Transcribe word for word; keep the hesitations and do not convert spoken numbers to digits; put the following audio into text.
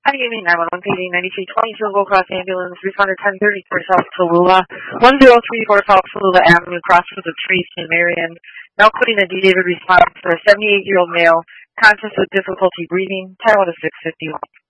Hi, Amy, nine one one P D ninety-three twenty Silver Cross Ambulance, responded ten thirty-four South Tallulah, one zero three four South Tallulah Avenue, crossroads of Trees in Marion. Now quoting a D-David response for a seventy-eight-year-old male, conscious with difficulty breathing, time out of six fifty-one.